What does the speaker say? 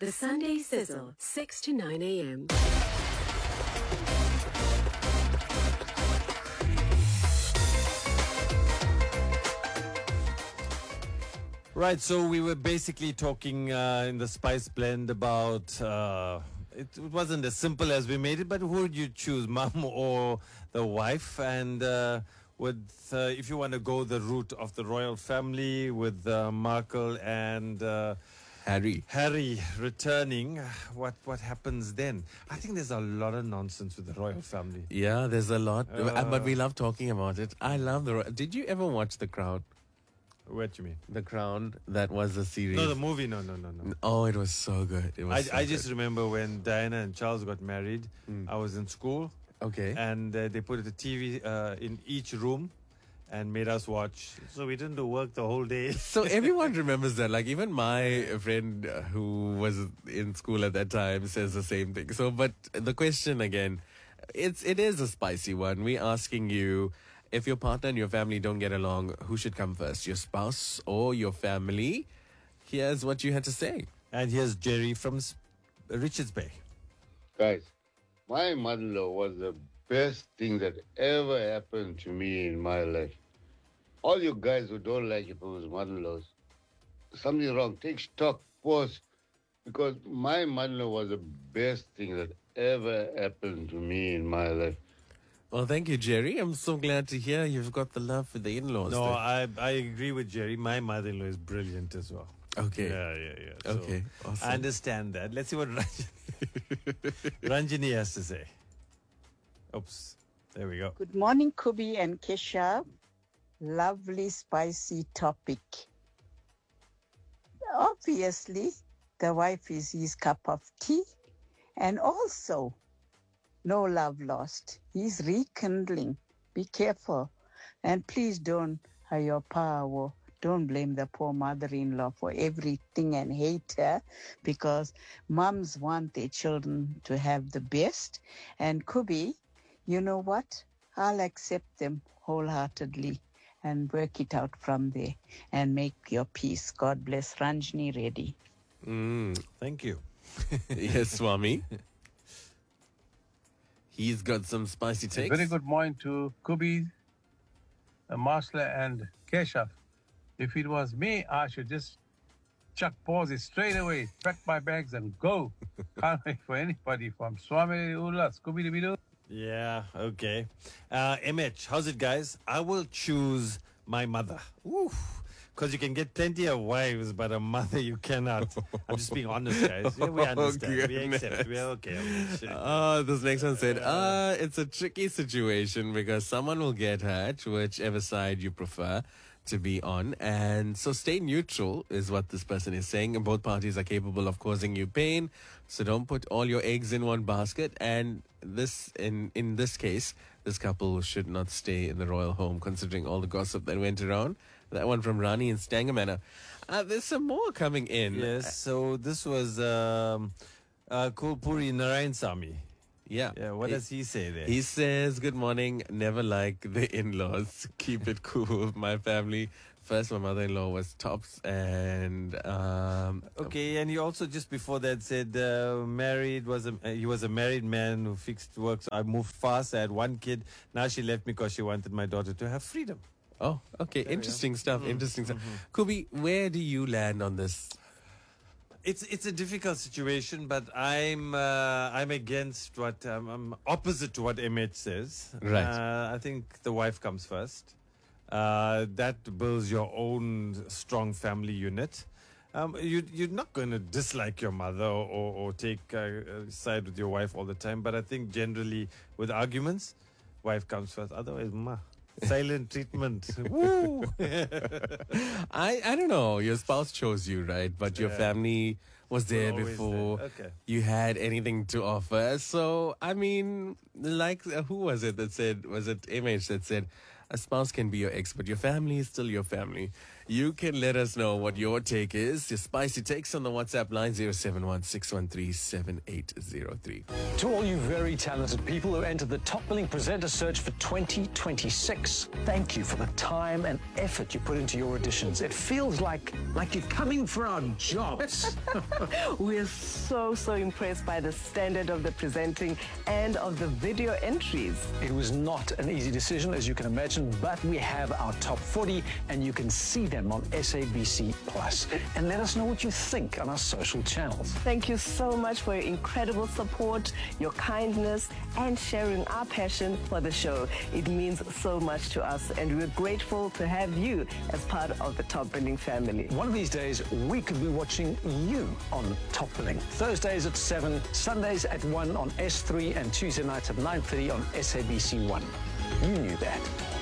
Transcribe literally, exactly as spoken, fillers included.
The Sunday Sizzle, six to nine a.m. Right, so we were basically talking uh, in the Spice Blend about, uh, it, it wasn't as simple as we made it, but who would you choose, mum or the wife? And uh, would, uh, if you want to go the route of the royal family with uh, Markle and uh, Harry. Harry returning, what, what happens then? I think there's a lot of nonsense with the royal family. Yeah, there's a lot, Uh, but we love talking about it. I love the. Did you ever watch The Crown? What do you mean? The Crown, that was a series. No, the movie, no, no, no, no. Oh, it was so good. It was. I, so I just good. remember when Diana and Charles got married, I was in school. Okay. And uh, they put the T V uh, in each room and made us watch. So we didn't do work the whole day. So everyone remembers that. Like even my friend uh, who was in school at that time says the same thing. So, but the question again, it's it is a spicy one. We're asking you, if your partner and your family don't get along, who should come first, your spouse or your family? Here's what you had to say. And here's Jerry from S- Richards Bay. Guys, my mother-in-law was the best thing that ever happened to me in my life. All you guys who don't like your people's mother-in-laws, something wrong. Take stock, pause. Because my mother-in-law was the best thing that ever happened to me in my life. Well, thank you, Jerry. I'm so glad to hear you've got the love for the in-laws. No, there. I, I agree with Jerry. My mother-in-law is brilliant as well. Okay. Yeah, yeah, yeah. So Okay, awesome. I understand that. Let's see what Ranjini, Ranjini has to say. Oops. There we go. Good morning, Kubi and Kesha. Lovely, spicy topic. Obviously, the wife is his cup of tea. And also, no love lost. He's rekindling. Be careful. And please don't, uh, your power, don't blame the poor mother-in-law for everything and hate her, because moms want their children to have the best. And Kubi, you know what? I'll accept them wholeheartedly and work it out from there and make your peace. God bless. Ranjini Reddy. Mm. Thank you. Yes, Swami. He's got some spicy takes. Very good morning to Kubi, uh, Marsla and Keshav. If it was me, I should just chuck pauses straight away, pack my bags and go. Can't wait for anybody from Swami Ullah, Scooby-Doo. Yeah, okay. Uh, M H, how's it, guys? I will choose my mother. Because you can get plenty of wives, but a mother you cannot. I'm just being honest, guys. Yeah, we understand. Oh, we accept. We're okay. M H. Oh, this next one said, uh, it's a tricky situation because someone will get hurt, whichever side you prefer to be on. And so stay neutral is what this person is saying. And both parties are capable of causing you pain. So don't put all your eggs in one basket. And this, in, in this case, this couple should not stay in the royal home considering all the gossip that went around. That one from Rani in Stangamana. Uh, there's some more coming in. Yes, so this was um, uh, Kulpuri Narayan Sami. Yeah. Yeah, what He- does he say there? He says, good morning, never like the in-laws. Keep it cool. My family, first my mother-in-law was tops and... Um, Okay, and he also just before that said uh, married was a uh, he was a married man who fixed work. So I moved fast. I had one kid. Now she left me because she wanted my daughter to have freedom. Oh, okay. Interesting stuff. Interesting stuff. Kubi, where do you land on this? It's it's a difficult situation, but I'm uh, I'm against what um, I'm opposite to what M H says. Right. Uh, I think the wife comes first. Uh, that builds your own strong family unit. Um, you, you're not going to dislike your mother or, or, or take uh, side with your wife all the time, but I think generally with arguments, wife comes first. Otherwise, ma, silent treatment. Woo! I, I don't know. Your spouse chose you, right? But your Yeah. family was there Always before there. Okay. you had anything to offer. So, I mean, like, uh, who was it that said, was it M H that said, a spouse can be your ex, but your family is still your family. You can let us know what your take is. Your spicy takes on the WhatsApp line zero seven one six one three seven eight zero three. To all you very talented people who entered the Top Billing Presenter Search for twenty twenty-six, thank you for the time and effort you put into your auditions. It feels like like you're coming for our jobs. We're so, so impressed by the standard of the presenting and of the video entries. It was not an easy decision, as you can imagine, but we have our top forty, and you can see them on S A B C Plus. And let us know what you think on our social channels. Thank you so much for your incredible support, your kindness, and sharing our passion for the show. It means so much to us, and we're grateful to have you as part of the Top Billing family. One of these days, we could be watching you on Top Billing. Thursdays at seven, Sundays at one on S three, and Tuesday nights at nine thirty on S A B C one. You knew that.